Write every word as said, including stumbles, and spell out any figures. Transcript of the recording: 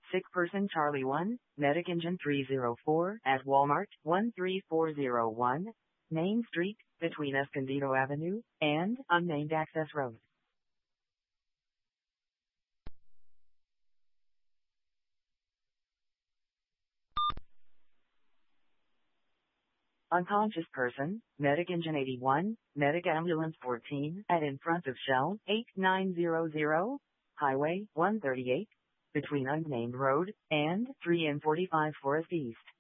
Sick person Charlie one, Medic Engine three zero four at Walmart one three four zero one, Main Street, between Escondido Avenue and Unnamed Access Road. Unconscious person, Medic Engine eighty-one, Medic Ambulance fourteen at in front of Shell eight nine zero zero, Highway one thirty-eight, between Unnamed Road and three and forty-five Forest East.